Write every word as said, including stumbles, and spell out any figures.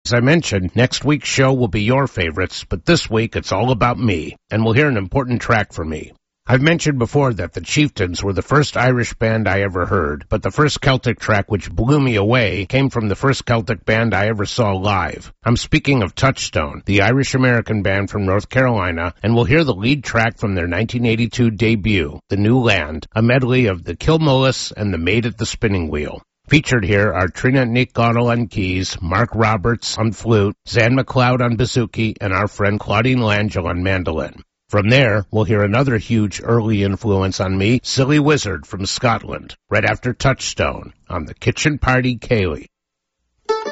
As I mentioned, next week's show will be your favorites, but this week it's all about me, and we'll hear an important track from me. I've mentioned before that the Chieftains were the first Irish band I ever heard, but the first Celtic track which blew me away came from the first Celtic band I ever saw live. I'm speaking of Touchstone, the Irish-American band from North Carolina, and we'll hear the lead track from their nineteen eighty-two debut, The New Land, a medley of The Kilmillis and The Maid at the Spinning Wheel. Featured here are Trina Nick-Gottel on keys, Mark Roberts on flute, Zan McLeod on bouzouki, and our friend Claudine Langell on mandolin. From there, we'll hear another huge early influence on me, Silly Wizard from Scotland, right after Touchstone on the Kitchen Party Ceilidh.